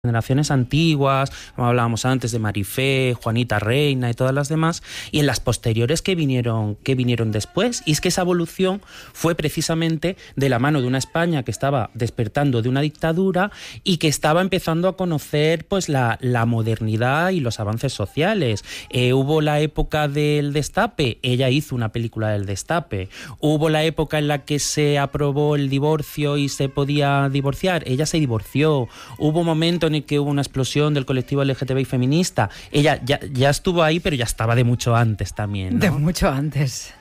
generaciones antiguas, como hablábamos antes de Marifé, Juanita Reina y todas las demás, y en las posteriores que vinieron después. Y es que esa evolución fue precisamente de la mano de una España que estaba despertando de una dictadura y que estaba empezando a conocer pues la modernidad y los avances sociales. Hubo la época del Destape, ella hizo una película del Destape. Hubo la época en la que se aprobó el divorcio y se podía divorciar, ella se divorció. Hubo un momento en el que hubo una explosión del colectivo LGTBI feminista, ella ya estuvo ahí, pero ya estaba de mucho antes también, ¿no? De mucho antes.